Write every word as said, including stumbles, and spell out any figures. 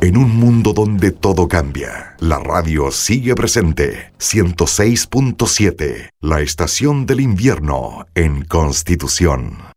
En un mundo donde todo cambia, la radio sigue presente. ciento seis punto siete, la estación del invierno en Constitución.